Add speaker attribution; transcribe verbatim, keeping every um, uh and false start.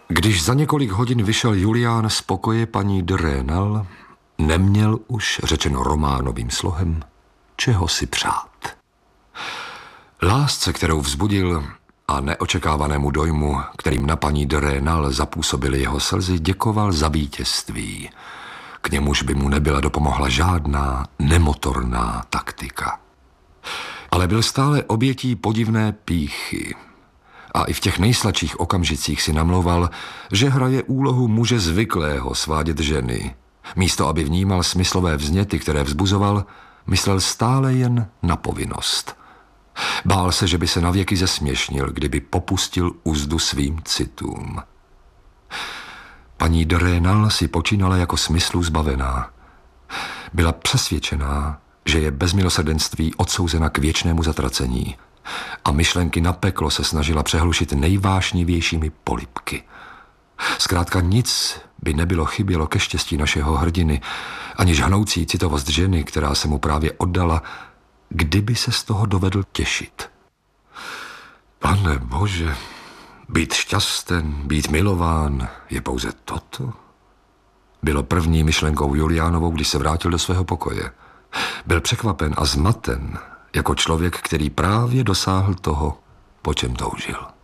Speaker 1: Když za několik hodin vyšel Julián z pokoje paní de Rênal, neměl už, řečeno románovým slohem, čeho si přát. Lásce, kterou vzbudil, a neočekávanému dojmu, kterým na paní de Rênal zapůsobily jeho slzy, děkoval za vítězství. K němuž by mu nebyla dopomohla žádná nemotorná taktika. Ale byl stále obětí podivné pýchy. A i v těch nejsladších okamžicích si namlouval, že hraje úlohu muže zvyklého svádět ženy. Místo, aby vnímal smyslové vzněty, které vzbuzoval, myslel stále jen na povinnost. Bál se, že by se navěky zesměšnil, kdyby popustil úzdu svým citům. Paní de Rênal si počínala jako smyslu zbavená. Byla přesvědčená, že je bez milosrdenství odsouzena k věčnému zatracení a myšlenky na peklo se snažila přehlušit nejvášnivějšími polibky. Zkrátka nic by nebylo chybělo ke štěstí našeho hrdiny, ani žhanoucí citovost ženy, která se mu právě oddala, kdyby se z toho dovedl těšit. Pane Bože, být šťasten, být milován je pouze toto? Bylo první myšlenkou Juliánovou, když se vrátil do svého pokoje. Byl překvapen a zmaten, jako člověk, který právě dosáhl toho, po čem toužil.